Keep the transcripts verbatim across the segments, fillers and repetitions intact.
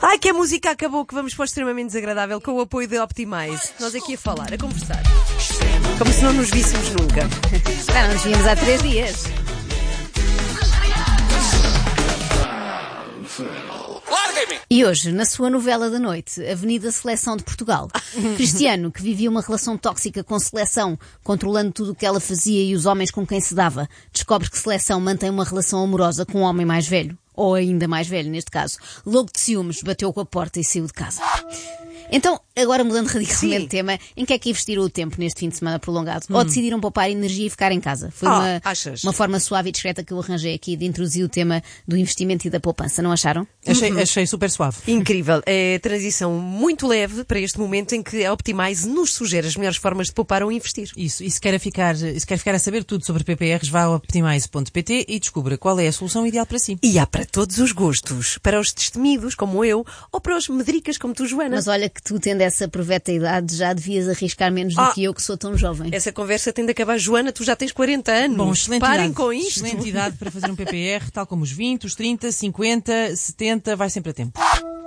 Ai, que a música acabou, que vamos para o extremamente desagradável com o apoio da Optimize. Nós aqui a falar, a conversar. Como se não nos víssemos nunca. Já não nos víamos há três dias. E hoje, na sua novela da noite, Avenida Seleção de Portugal, Cristiano, que vivia uma relação tóxica com Seleção, controlando tudo o que ela fazia e os homens com quem se dava, descobre que Seleção mantém uma relação amorosa com um homem mais velho, ou ainda mais velho neste caso. Louco de ciúmes, bateu com a porta e saiu de casa. Então, agora mudando radicalmente de tema, em que é que investiram o tempo neste fim de semana prolongado? Hum. Ou decidiram poupar energia e ficar em casa? Foi oh, uma, achas? uma forma suave e discreta que eu arranjei aqui de introduzir o tema do investimento e da poupança, não acharam? Achei, Uhum. achei super suave. Incrível. É transição muito leve para este momento em que a Optimize nos sugere as melhores formas de poupar ou investir. Isso, e se quer ficar, se quer ficar a saber tudo sobre P P Rs, vá ao optimize ponto pt e descubra qual é a solução ideal para si. E há para todos os gostos. Para os destemidos, como eu, ou para os medricas, como tu, Joana. Mas olha que tu, tendo essa proveta idade, já devias arriscar menos do ah, que eu, que sou tão jovem. Essa conversa tem de acabar. Joana, tu já tens quarenta anos. Bom, excelente Parem idade. com isto. Excelente idade para fazer um P P R, tal como os vinte, os trinta, cinquenta, setenta, vai sempre a tempo.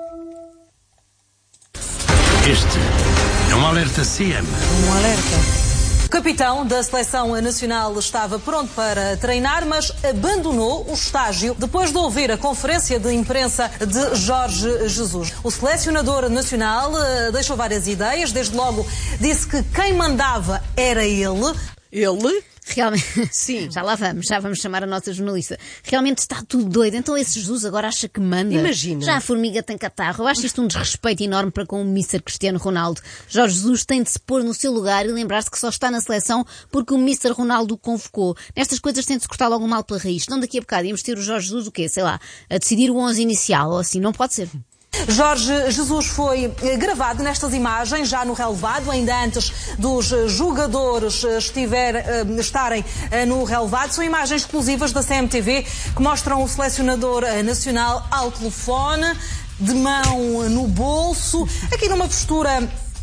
Este é um alerta C M. Um alerta. O capitão da Seleção Nacional estava pronto para treinar, mas abandonou o estágio depois de ouvir a conferência de imprensa de Jorge Jesus. O selecionador nacional uh, deixou várias ideias. Desde logo disse que quem mandava era ele. Ele? Realmente, sim. Já lá vamos, já vamos chamar a nossa jornalista. Realmente está tudo doido. Então esse Jesus agora acha que manda. Imagina. Já a formiga tem catarro. Eu acho isto um desrespeito enorme para com o mister Cristiano Ronaldo. Jorge Jesus tem de se pôr no seu lugar e lembrar-se que só está na seleção porque o mister Ronaldo o convocou. Nestas coisas tem de se cortar logo mal pela raiz. Não daqui a bocado íamos ter o Jorge Jesus o quê? Sei lá, a decidir o onze inicial ou assim. Não pode ser. Jorge Jesus foi gravado nestas imagens, já no relevado, ainda antes dos jogadores estiver, estarem no relevado. São imagens exclusivas da C M T V que mostram o selecionador nacional ao telefone, de mão no bolso, aqui numa postura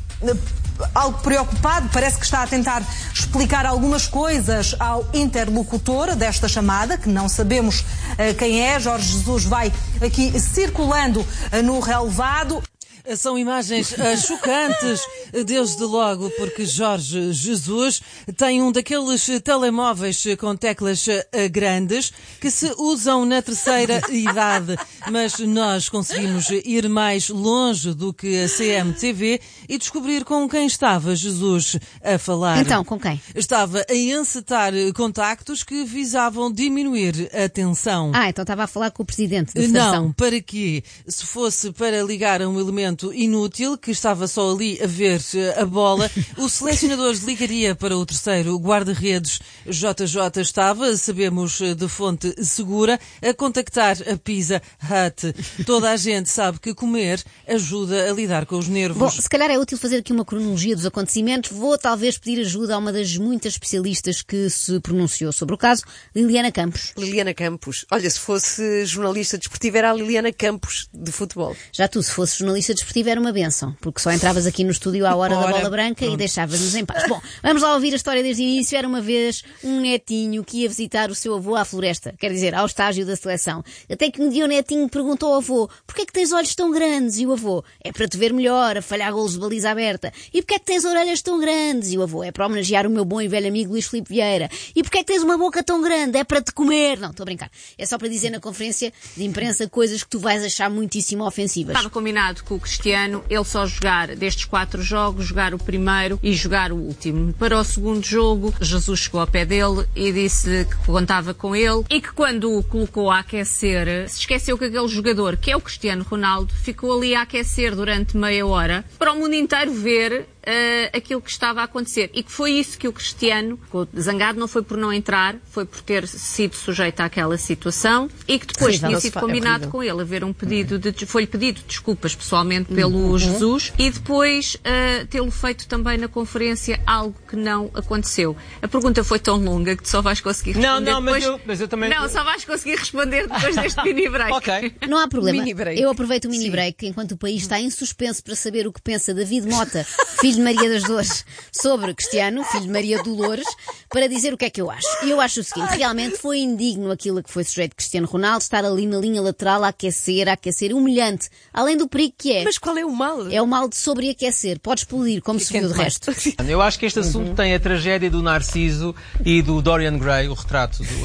algo preocupado, parece que está a tentar explicar algumas coisas ao interlocutor desta chamada, que não sabemos uh, quem é. Jorge Jesus vai aqui circulando uh, no relevado. São imagens uh, chocantes, desde logo, porque Jorge Jesus tem um daqueles telemóveis com teclas uh, grandes que se usam na terceira idade, mas nós conseguimos ir mais longe do que a C M T V e descobrir com quem estava Jesus a falar. Então, com quem? Estava a encetar contactos que visavam diminuir a tensão. Ah, então estava a falar com o presidente da seleção. Não, para quê? Se fosse para ligar a um elemento inútil, que estava só ali a ver a bola, o selecionador ligaria para o terceiro guarda-redes. J J estava, sabemos de fonte segura, a contactar a Pizza Hut. Toda a gente sabe que comer ajuda a lidar com os nervos. Bom, se calhar é útil fazer aqui uma cronologia dos acontecimentos. Vou talvez pedir ajuda a uma das muitas especialistas que se pronunciou sobre o caso, Liliana Campos. Liliana Campos. Olha, se fosse jornalista desportiva era a Liliana Campos de futebol. Já tu, se fosse jornalista desportiva, era uma bênção, porque só entravas aqui no estúdio à hora Ora, da bola branca pronto. E deixavas-nos em paz. Bom, vamos lá ouvir a história desde o início. Era uma vez um netinho que ia visitar o seu avô à floresta, quer dizer, ao estágio da seleção. Até que um dia o netinho perguntou ao avô: porquê é que tens olhos tão grandes? E o avô: é para te ver melhor, a falhar golos de baliza aberta. E porquê é que tens orelhas tão grandes? E o avô: é para homenagear o meu bom e velho amigo Luís Filipe Vieira. E porquê é que tens uma boca tão grande? É para te comer. Não, estou a brincar. É só para dizer na conferência de imprensa coisas que tu vais achar muitíssimo ofensivas. Estava combinado com o Cristiano ele só jogar destes quatro jogos, jogar o primeiro e jogar o último. Para o segundo jogo, Jesus chegou ao pé dele e disse que contava com ele e que quando o colocou a aquecer, se esqueceu que aquele jogador, que é o Cristiano Ronaldo, ficou ali a aquecer durante meia hora para o mundo inteiro ver Uh, aquilo que estava a acontecer. E que foi isso que o Cristiano, ficou zangado, não foi por não entrar, foi por ter sido sujeito àquela situação e que depois horrível. tinha sido combinado é com ele haver um pedido de, foi-lhe pedido desculpas pessoalmente pelo uhum. Jesus e depois uh, tê-lo feito também na conferência, algo que não aconteceu. A pergunta foi tão longa que tu só vais conseguir responder não, não, depois... mas eu, mas eu também... Não, só vais conseguir responder depois deste mini break. Ok. Não há problema. Mini break. Eu aproveito o mini Sim. break enquanto o país está em suspenso para saber o que pensa David Mota, filho filho de Maria das Dores, sobre Cristiano, filho de Maria Dolores, para dizer o que é que eu acho. E eu acho o seguinte, realmente foi indigno aquilo a que foi sujeito Cristiano Ronaldo, estar ali na linha lateral a aquecer, a aquecer, humilhante, além do perigo que é. Mas qual é o mal? É o mal de sobreaquecer, pode explodir, como se viu de resto. Eu acho que este assunto uhum. tem a tragédia do Narciso e do Dorian Gray, o retrato. Do,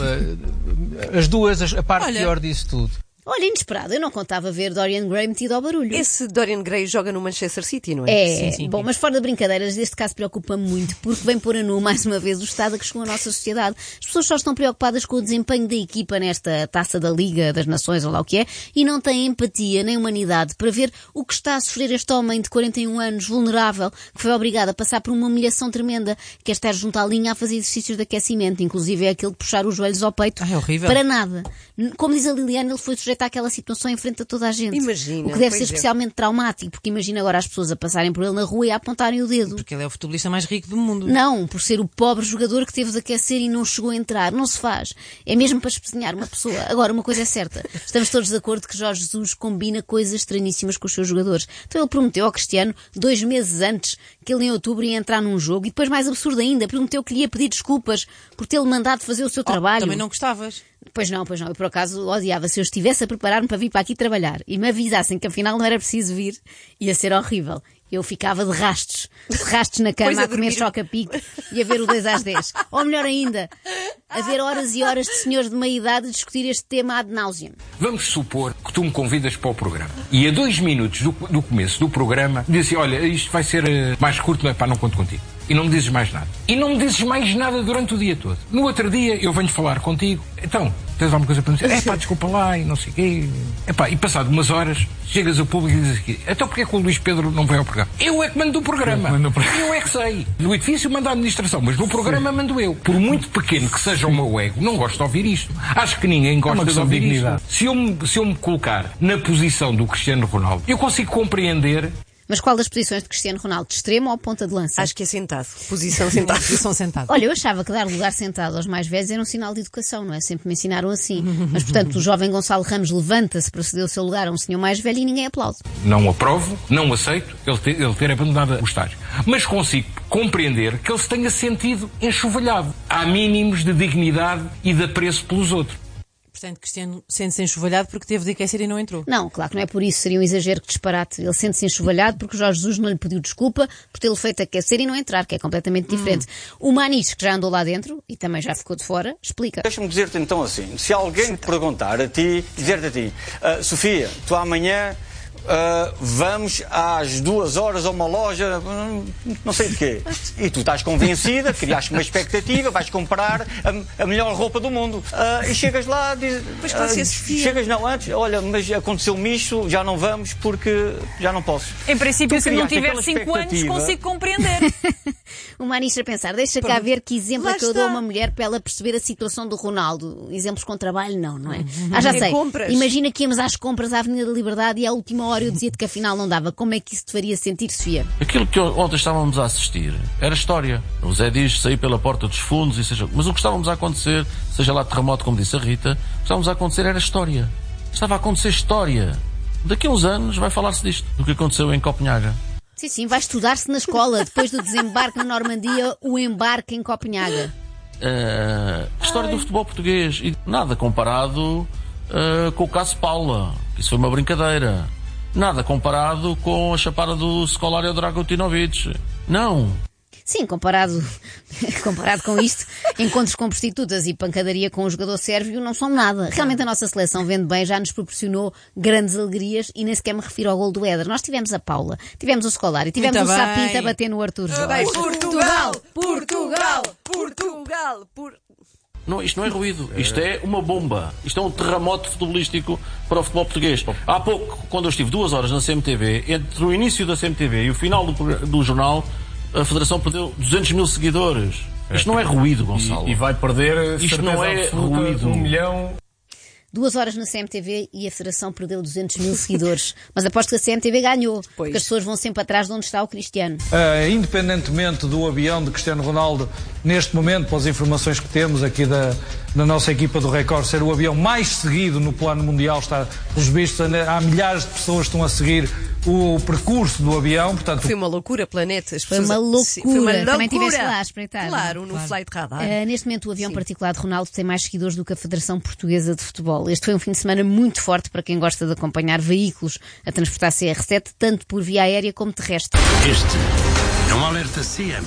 uh, as duas, a parte Olha, pior disso tudo. Olha, inesperado, eu não contava ver Dorian Gray metido ao barulho. Esse Dorian Gray joga no Manchester City, não é? É, sim, sim. Bom, mas fora de brincadeiras, este caso preocupa-me muito, porque vem pôr a nu, mais uma vez, o estado a que chegou a nossa sociedade. As pessoas só estão preocupadas com o desempenho da equipa nesta taça da Liga das Nações, ou lá o que é, e não têm empatia nem humanidade para ver o que está a sofrer este homem de quarenta e um anos, vulnerável, que foi obrigado a passar por uma humilhação tremenda, que é estar junto à linha a fazer exercícios de aquecimento, inclusive é aquele de puxar os joelhos ao peito. Ah, é horrível. Para nada. Como diz a Liliana, ele foi sujeito àquela situação em frente a toda a gente. Imagina, o que deve ser é. especialmente traumático, porque imagina agora as pessoas a passarem por ele na rua e a apontarem o dedo. Porque ele é o futebolista mais rico do mundo. Não, por ser o pobre jogador que teve de aquecer e não chegou a entrar. Não se faz. É mesmo para espezinhar uma pessoa. Agora, uma coisa é certa. Estamos todos de acordo que Jorge Jesus combina coisas estranhíssimas com os seus jogadores. Então ele prometeu ao Cristiano, dois meses antes, que ele em outubro ia entrar num jogo, e depois, mais absurdo ainda, prometeu que lhe ia pedir desculpas por ter-lhe mandado fazer o seu oh, trabalho. Também não gostavas? Pois não, pois não. Eu, por acaso, odiava. Se eu estivesse a preparar-me para vir para aqui trabalhar e me avisassem que afinal não era preciso vir, ia ser horrível. Eu ficava de rastos. De rastos na cama, a, a comer choca-pico e a ver o dois às dez. Ou melhor ainda, a ver horas e horas de senhores de meia idade discutir este tema ad nauseam. Vamos supor que tu me convidas para o programa. E a dois minutos do, do começo do programa, dizes assim, olha, isto vai ser uh, mais curto, mas pá, não conto contigo. E não me dizes mais nada. E não me dizes mais nada durante o dia todo. No outro dia, eu venho falar contigo. Então, tens alguma coisa para me dizer? É pá, desculpa lá, e não sei o quê. É pá, e passado umas horas, chegas ao público e dizes aqui, então porquê que o Luís Pedro não vem ao programa? Eu é que mando o programa. Eu, mando o programa. Eu é que sei. No edifício manda a administração, mas no programa mando eu. Por muito pequeno que seja o meu ego, não gosto de ouvir isto. Acho que ninguém gosta de ouvir isto. Se eu, me, se eu me colocar na posição do Cristiano Ronaldo, eu consigo compreender. Mas qual das posições de Cristiano Ronaldo? De extremo ou ponta de lança? Acho que é sentado. Posição sentada. Posição sentada. Olha, eu achava que dar lugar sentado aos mais velhos era um sinal de educação, não é? Sempre me ensinaram assim. Mas, portanto, o jovem Gonçalo Ramos levanta-se para ceder o seu lugar a um senhor mais velho e ninguém aplaude. Não aprovo, não aceito ele ter, ele ter abandonado o estágio. Mas consigo compreender que ele se tenha sentido enxovalhado. Há mínimos de dignidade e de apreço pelos outros. Portanto, Cristiano sente-se enxovalhado porque teve de aquecer e não entrou. Não, claro que não é por isso, seria um exagero, que disparate. Ele sente-se enxovalhado porque o Jorge Jesus não lhe pediu desculpa por tê-lo feito aquecer e não entrar, que é completamente diferente. Hum. O Maniche, que já andou lá dentro e também já ficou de fora, explica. Deixa-me dizer-te então assim, se alguém te perguntar a ti, dizer-te a ti, uh, Sofia, tu amanhã Uh, vamos às duas horas a uma loja, não sei de quê. E tu estás convencida, criaste uma expectativa, vais comprar a, a melhor roupa do mundo. Uh, e chegas lá, diz, pois uh, chegas não antes, olha, mas aconteceu-me isto, já não vamos porque já não posso. Em princípio, tu se não tiver cinco anos, consigo compreender. O Maniche a pensar, deixa cá ver que exemplo é que eu dou a uma mulher para ela perceber a situação do Ronaldo. Exemplos com trabalho, não, não é? Uhum. Ah, já sei. Compras. Imagina que íamos às compras à Avenida da Liberdade e à última hora eu dizia-te que afinal não dava. Como é que isso te faria sentir, Sofia? Aquilo que ontem estávamos a assistir era história. O Zé diz sair pela porta dos fundos e seja... Mas o que estávamos a acontecer, seja lá terremoto, como disse a Rita, o que estávamos a acontecer era história. Estava a acontecer história. Daqui a uns anos vai falar-se disto, do que aconteceu em Copenhaga. Sim, sim, vai estudar-se na escola, depois do desembarque na Normandia, o embarque em Copenhaga. Uh, história Ai. do futebol português. E nada comparado uh, com o caso Paula. Isso foi uma brincadeira. Nada comparado com a chapada do Scolari Dragutinovic. Não. Sim, comparado, comparado com isto, encontros com prostitutas e pancadaria com o jogador sérvio não são nada. Realmente a nossa seleção vende bem, já nos proporcionou grandes alegrias e nem sequer me refiro ao gol do Éder. Nós tivemos a Paula, tivemos o Scolari, tivemos Muito o bem. Sapinto a bater no Arthur Jorge. Bem, Portugal, Portugal, Portugal, Portugal. Não, isto não é ruído, isto é uma bomba. Isto é um terremoto futebolístico para o futebol português. Há pouco, quando eu estive duas horas na C M T V, entre o início da C M T V e o final do, do jornal, a Federação perdeu duzentos mil seguidores. Isto não é ruído, Gonçalo. E, e vai perder, isto não é ruído. Um milhão... Duas horas na C M T V e a Federação perdeu duzentos mil seguidores. Mas aposto que a C M T V ganhou, pois. Porque as pessoas vão sempre atrás de onde está o Cristiano. Uh, independentemente do avião de Cristiano Ronaldo neste momento, pelas informações que temos aqui da, da nossa equipa do Record, ser o avião mais seguido no plano mundial. Está, pelos vistos, há milhares de pessoas que estão a seguir o percurso do avião. Portanto, foi uma loucura, Planeta. As Foi pessoas... uma loucura. Sim, foi uma loucura. Também estiveste lá a espreitar. Claro, no claro. Flight Radar. Uh, neste momento, o avião Sim. particular de Ronaldo tem mais seguidores do que a Federação Portuguesa de Futebol. Este foi um fim de semana muito forte para quem gosta de acompanhar veículos a transportar C R sete, tanto por via aérea como terrestre. Este é um alerta C M.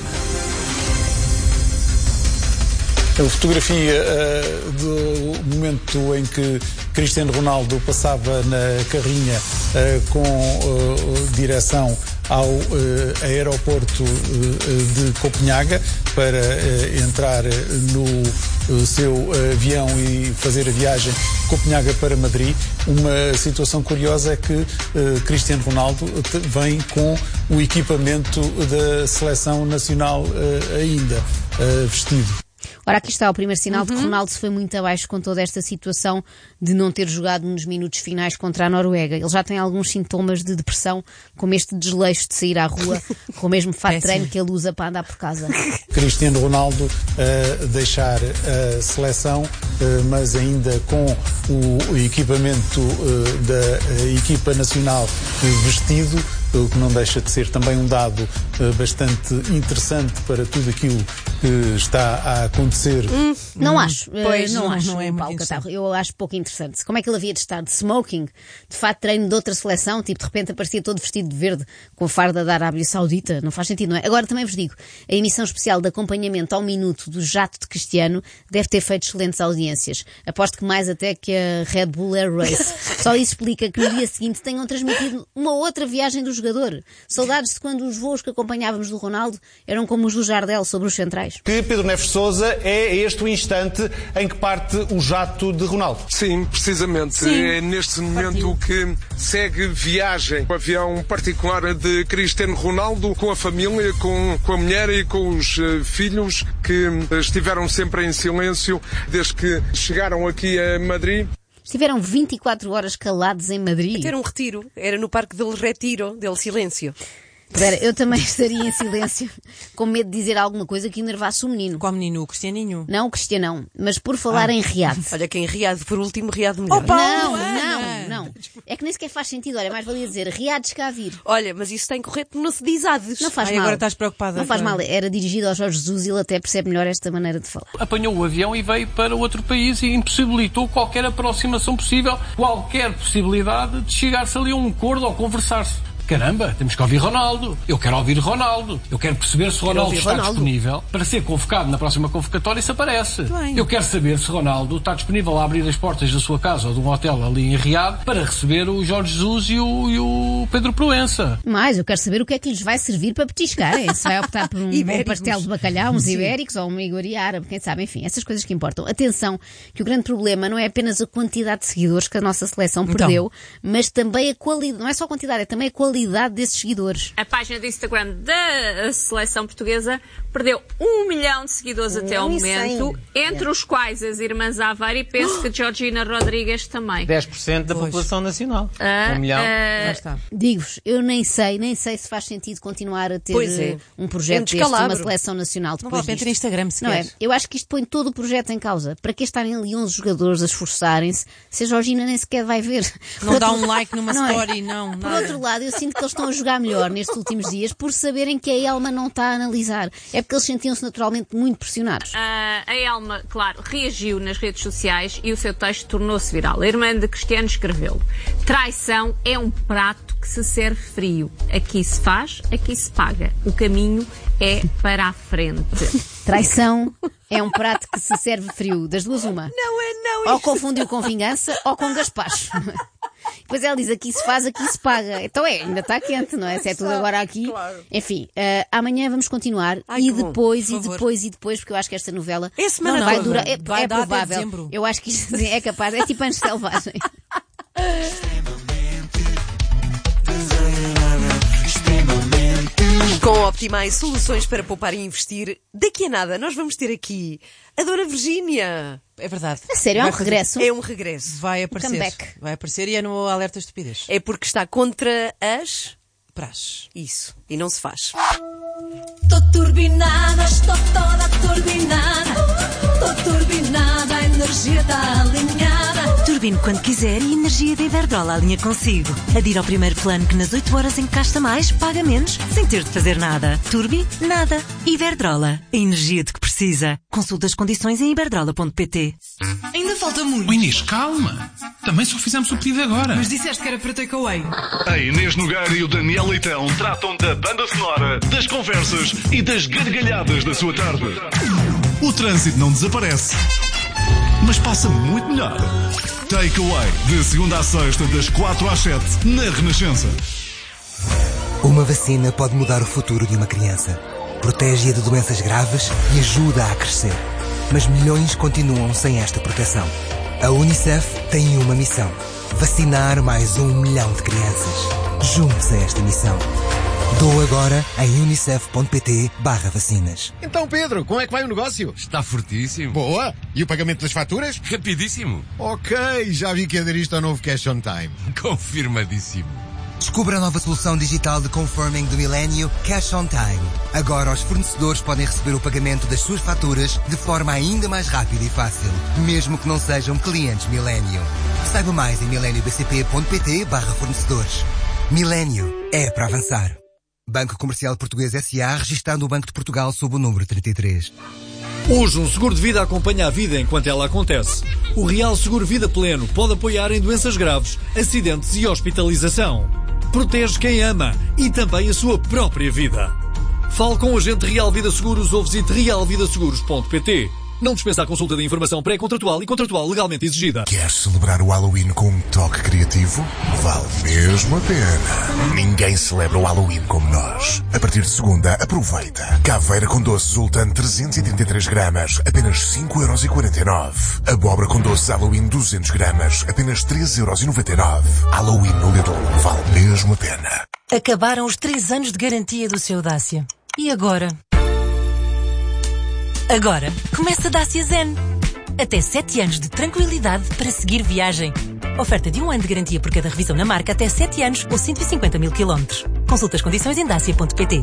A fotografia uh, do momento em que Cristiano Ronaldo passava na carrinha uh, com uh, direção ao uh, aeroporto uh, de Copenhaga para uh, entrar no uh, seu avião e fazer a viagem de Copenhaga para Madrid. Uma situação curiosa é que uh, Cristiano Ronaldo vem com o equipamento da seleção nacional uh, ainda uh, vestido. Ora, aqui está o primeiro sinal Uhum. de que Ronaldo se foi muito abaixo com toda esta situação de não ter jogado nos minutos finais contra a Noruega. Ele já tem alguns sintomas de depressão, como este desleixo de sair à rua com o mesmo fato de treino que ele usa para andar por casa. Cristiano Ronaldo a uh, deixar a seleção, uh, mas ainda com o equipamento uh, da uh, equipa nacional uh, vestido, o que não deixa de ser também um dado uh, bastante interessante para tudo aquilo que está a acontecer. Hum, não Hum, acho, pois, não, não, acho, não é muito Paulo interessante. Catarro. Eu acho pouco interessante. Como é que ele havia de estar de smoking, de fato treino de outra seleção, tipo de repente aparecia todo vestido de verde com a farda da Arábia Saudita? Não faz sentido, não é? Agora também vos digo, a emissão especial de acompanhamento ao minuto do jato de Cristiano deve ter feito excelentes audiências. Aposto que mais até que a Red Bull Air Race. Só isso explica que no dia seguinte tenham transmitido uma outra viagem do jogador. Saudades de quando os voos que acompanhávamos do Ronaldo eram como os do Jardel sobre os centrais. Que Pedro Neves Sousa é este o instante em que parte o jato de Ronaldo. Sim, precisamente. Sim. É neste momento que segue viagem. O avião particular de Cristiano Ronaldo com a família, com, com a mulher e com os uh, filhos que uh, estiveram sempre em silêncio desde que chegaram aqui a Madrid. Estiveram vinte e quatro horas calados em Madrid. A ter um retiro. Era no Parque del Retiro, del Silêncio. Espera, eu também estaria em silêncio, com medo de dizer alguma coisa que enervasse o menino. Qual menino? O Cristianinho? Não o Cristianão, mas por falar Ah. em Riad. Olha, quem Riad por último, Riad melhor. Opa! Não, Ana! não, não. É que nem sequer faz sentido. Olha, mais valia dizer Riad cá a vir. Olha, mas isso tem correto, não se diz Hades. Não faz Ai, mal. agora estás preocupada Não faz com- mal. Era dirigido ao Jorge Jesus e ele até percebe melhor esta maneira de falar. Apanhou o avião e veio para outro país e impossibilitou qualquer aproximação possível, qualquer possibilidade de chegar-se ali a um acordo ou conversar-se. Caramba, temos que ouvir Ronaldo. Eu quero ouvir Ronaldo. Eu quero perceber se Ronaldo ouvir está Ronaldo. disponível para ser convocado na próxima convocatória e se aparece. Bem. Eu quero saber se Ronaldo está disponível a abrir as portas da sua casa ou de um hotel ali em Riad para receber o Jorge Jesus e o, e o Pedro Proença. Mas eu quero saber o que é que lhes vai servir para petiscarem. Se vai optar por um bom Ibéricos. pastel de bacalhau, uns ibéricos ou uma iguaria árabe, quem sabe, enfim, essas coisas que importam. Atenção, que o grande problema não é apenas a quantidade de seguidores que a nossa seleção Então. perdeu, mas também a qualidade, não é só a quantidade, é também a qualidade desses seguidores. A página de Instagram da seleção portuguesa perdeu um milhão de seguidores até ao e momento, entre os quais as irmãs Aveiro e penso que Georgina Rodrigues também. dez por cento da população nacional. Ah, Um milhão. ah, Lá está. Digo-vos, eu nem sei, nem sei se faz sentido continuar a ter Pois é. eh, um É um projeto deste, descalabro. uma seleção nacional Não depois vale a pena ter disto. Instagram sequer. Não é? Eu acho que isto põe todo o projeto em causa. Para que estarem ali onze jogadores a esforçarem-se se a Georgina nem sequer vai ver? Não Por dá outro- um like numa Não é? story, não. Por nada. outro lado, eu sinto que eles estão a jogar melhor nestes últimos dias por saberem que a Elma não está a analisar. É porque eles sentiam-se naturalmente muito pressionados. Ah, a Elma, claro, reagiu nas redes sociais e o seu texto tornou-se viral. A irmã de Cristiano escreveu: traição é um prato que se serve frio. Aqui se faz, aqui se paga. O caminho é para a frente. Traição é um prato que se serve frio. Das duas, uma. Não é, não. Ou confundiu com vingança ou com gaspacho. Depois ela diz, aqui se faz, aqui se paga. Então é, ainda está quente, não é? Se é tudo agora aqui. Claro. Enfim, eh, amanhã vamos continuar. Ai, e que bom, depois, por e favor. depois, e depois, porque eu acho que esta novela É semana vai toda. durar. É, Vai é dar até provável. dezembro. Eu acho que isto é capaz. É tipo Anjos Selvagem. Com a Optimize soluções para poupar e investir, daqui a nada nós vamos ter aqui a Dona Virgínia. É verdade. A sério, é um Vai fazer- regresso? É um regresso. Vai aparecer. comeback. Vai aparecer e é no Alerta Estupidez. É porque está contra as... Praxe. Isso. E não se faz. Tô turbinada, estou toda turbinada. Tô turbinada, a energia está alinhada. Turbine quando quiser e a energia da Iberdrola alinha consigo. Adira ao primeiro plano que nas oito horas em que gasta mais, paga menos, sem ter de fazer nada. Turbi, nada. Iberdrola. A energia de que precisa. Consulta as condições em iberdrola ponto pt. Ainda falta muito. Oh, Inês, calma. Também só fizemos o pedido agora. Mas disseste que era para takeaway. A Inês Nogueira e o Daniel Leitão tratam da banda sonora, das conversas e das gargalhadas da sua tarde. O trânsito não desaparece, mas passa muito melhor. Takeaway, de segunda à sexta, das quatro às sete, na Renascença. Uma vacina pode mudar o futuro de uma criança. Protege-a de doenças graves e ajuda a crescer. Mas milhões continuam sem esta proteção. A Unicef tem uma missão: vacinar mais um milhão de crianças. Junte-se a esta missão. Doa agora em unicef ponto pt barra vacinas. Então, Pedro, como é que vai o negócio? Está fortíssimo. Boa! E o pagamento das faturas? Rapidíssimo. Ok, já vi que aderiste ao novo Cash on Time. Confirmadíssimo. Descubra a nova solução digital de confirming do Milênio, Cash on Time. Agora os fornecedores podem receber o pagamento das suas faturas de forma ainda mais rápida e fácil, mesmo que não sejam clientes Milênio. Saiba mais em milênio b c p ponto pt barra fornecedores. Milênio é para avançar. Banco Comercial Português S A, registado no Banco de Portugal sob o número trinta e três. Hoje um seguro de vida acompanha a vida enquanto ela acontece. O Real Seguro Vida Pleno pode apoiar em doenças graves, acidentes e hospitalização. Protege quem ama e também a sua própria vida. Fale com o agente Real Vida Seguros ou visite real vida seguros ponto pt. Não dispensa a consulta de informação pré-contratual e contratual legalmente exigida. Quer celebrar o Halloween com um toque criativo? Vale mesmo a pena. Ninguém celebra o Halloween como nós. A partir de segunda, aproveita. Caveira com doce Zoltan trezentos e trinta e três gramas, apenas cinco euros e quarenta e nove. Abóbora com doce Halloween duzentos gramas, apenas três euros e noventa e nove. Halloween no Lidl, vale mesmo a pena. Acabaram os três anos de garantia do seu Dacia. E agora? Agora, começa a Dacia Zen. Até sete anos de tranquilidade para seguir viagem. Oferta de um ano de garantia por cada revisão na marca até sete anos ou cento e cinquenta mil quilómetros. Consulta as condições em dacia ponto pt.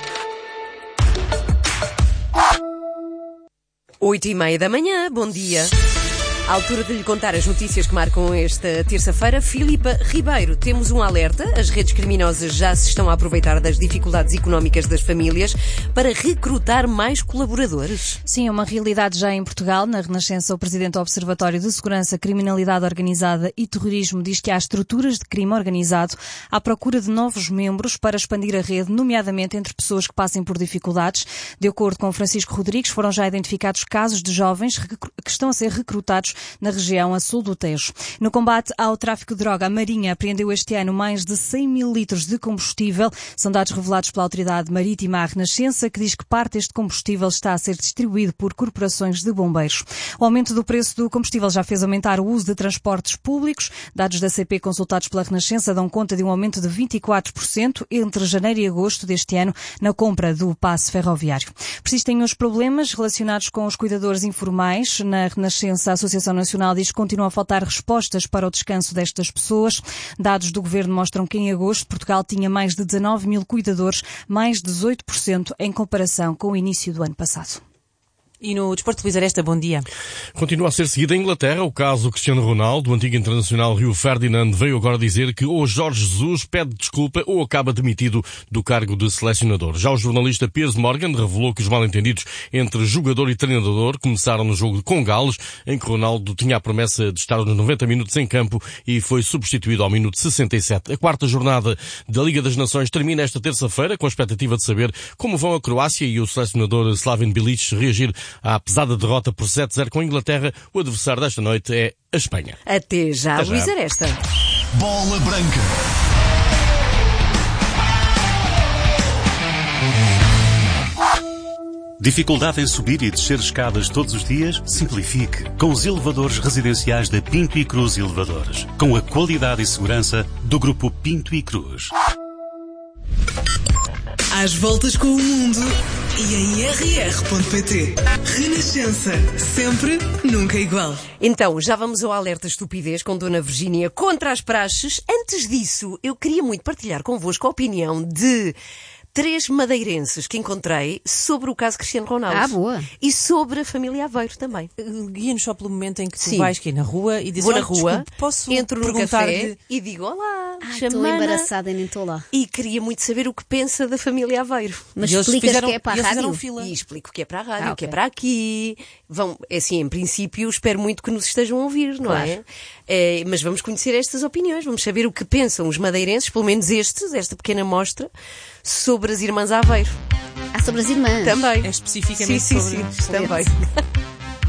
Oito e meia da manhã, bom dia. À altura de lhe contar as notícias que marcam esta terça-feira, Filipa Ribeiro, temos um alerta. As redes criminosas já se estão a aproveitar das dificuldades económicas das famílias para recrutar mais colaboradores. Sim, é uma realidade já em Portugal. Na Renascença, o presidente do Observatório de Segurança, Criminalidade Organizada e Terrorismo diz que há estruturas de crime organizado à procura de novos membros para expandir a rede, nomeadamente entre pessoas que passem por dificuldades. De acordo com Francisco Rodrigues, foram já identificados casos de jovens que estão a ser recrutados na região a sul do Tejo. No combate ao tráfico de droga, a Marinha apreendeu este ano mais de cem mil litros de combustível. São dados revelados pela Autoridade Marítima à Renascença, que diz que parte deste combustível está a ser distribuído por corporações de bombeiros. O aumento do preço do combustível já fez aumentar o uso de transportes públicos. Dados da C P consultados pela Renascença dão conta de um aumento de vinte e quatro por cento entre janeiro e agosto deste ano na compra do passe ferroviário. Persistem os problemas relacionados com os cuidadores informais. Na Renascença, a Associação Nacional diz que continua a faltar respostas para o descanso destas pessoas. Dados do Governo mostram que em agosto Portugal tinha mais de dezanove mil cuidadores, mais dezoito por cento em comparação com o início do ano passado. E no Desporto, Luís Aresta, bom dia. Continua a ser seguido em Inglaterra o caso Cristiano Ronaldo. O antigo internacional Rio Ferdinand veio agora dizer que ou Jorge Jesus pede desculpa ou acaba demitido do cargo de selecionador. Já o jornalista Piers Morgan revelou que os mal-entendidos entre jogador e treinador começaram no jogo com Gales, em que Ronaldo tinha a promessa de estar nos noventa minutos em campo e foi substituído ao minuto sessenta e sete. A quarta jornada da Liga das Nações termina esta terça-feira, com a expectativa de saber como vão a Croácia e o selecionador Slaven Bilic reagir à pesada derrota por sete a zero com a Inglaterra. O adversário desta noite é a Espanha. Até já, Até já. Luís Aresta. Bola Branca. Dificuldade em subir e descer escadas todos os dias? Simplifique com os elevadores residenciais da Pinto e Cruz Elevadores, com a qualidade e segurança do grupo Pinto e Cruz. Às voltas com o mundo e em r r ponto p t. Renascença, sempre, nunca igual. Então, já vamos ao alerta estupidez com Dona Virgínia contra as praxes. Antes disso, eu queria muito partilhar convosco a opinião de três madeirenses que encontrei sobre o caso Cristiano Ronaldo. Ah, boa. E sobre a família Aveiro também. Guia-nos só pelo momento em que tu Sim. vais aqui na rua e dizes: Vou na "Olha, rua, desculpe, posso entro no perguntar-lhe?" café e digo olá, Ah, estou chamana. embaraçada e nem estou lá. E queria muito saber o que pensa da família Aveiro. Mas E eles explicas fizeram- que é para e a eles fizeram rádio? fila. E explico o que é para a rádio, Ah, o que é ok. para aqui. Vão, é assim, em princípio, espero muito que nos estejam a ouvir, não Claro. é? É, mas vamos conhecer estas opiniões, vamos saber o que pensam os madeirenses, pelo menos estes, esta pequena mostra, sobre as irmãs Aveiro. Ah, sobre as irmãs. Também. É especificamente sim, sim, sobre- sim, sobre também.